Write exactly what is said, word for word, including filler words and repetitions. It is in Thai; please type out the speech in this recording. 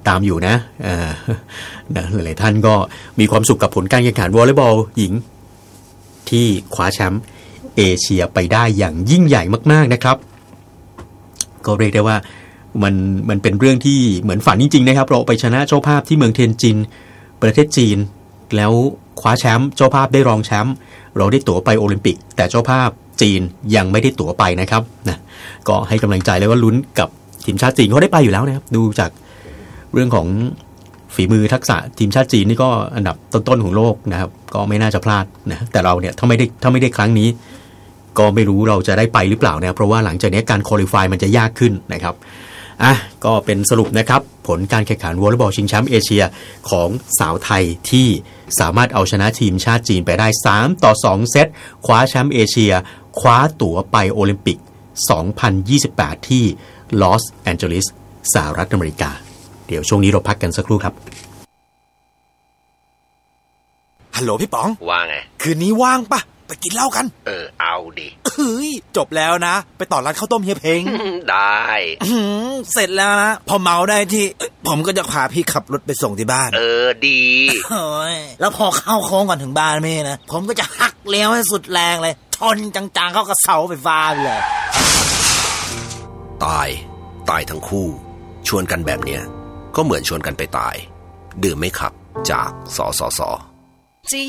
ดตามอยู่นะอ่านะหลายๆท่านก็มีความสุขกับผลการแข่งขันวอลเลย์บอลหญิงที่คว้าแชมป์เอเชียไปได้อย่างยิ่งใหญ่มากๆนะครับก็เรียกได้ว่ามันมันเป็นเรื่องที่เหมือนฝันจริงๆนะครับเราไปชนะเจ้าภาพที่เมืองเทียนจินประเทศจีนแล้วคว้าแชมป์เจ้าภาพได้รองแชมป์เราได้ตั๋วไปโอลิมปิกแต่เจ้าภาพจีนยังไม่ได้ตั๋วไปนะครับนะก็ให้กำลังใจแล้วก็ลุ้นกับทีมชาติจีนเขาได้ไปอยู่แล้วนะครับดูจากเรื่องของฝีมือทักษะทีมชาติจีนนี่ก็อันดับต้นๆของโลกนะครับก็ไม่น่าจะพลาดนะแต่เราเนี่ยถ้าไม่ได้ถ้าไม่ได้ครั้งนี้ก็ไม่รู้เราจะได้ไปหรือเปล่านะเพราะว่าหลังจากนี้การควอลิฟายมันจะยากขึ้นนะครับอ่ะก็เป็นสรุปนะครับผลการแข่งขันวอลเลย์บอลชิงแชมป์เอเชียของสาวไทยที่สามารถเอาชนะทีมชาติจีนไปได้สามต่อสองเซตคว้าแชมป์เอเชียคว้าตั๋วไปโอลิมปิกสองพันยี่สิบแปดที่ลอสแอนเจลิสสหรัฐอเมริกาเดี๋ยวช่วงนี้เราพักกันสักครู่ครับฮัลโหลพี่ป๋องว่าไงคืนนี้ว่างปะไปกินเหล้ากันเออเอาดิเฮ้ยจบแล้วนะไปต่อร้านข้าวต้มเฮียเพ้งได้เสร็จแล้วนะพอเมาได้ที่ผมก็จะพาพี่ขับรถไปส่งที่บ้านเออดีโอ้ยแล้วพอเข้าโค้งก่อนถึงบ้านแม่นะผมก็จะหักเลี้ยวให้สุดแรงเลยชนจังๆเข้ากับเสาไฟฟ้าเลยตายตายทั้งคู่ชวนกันแบบเนี้ยก็เหมือนชวนกันไปตายดื่มไม่ขับจากสสส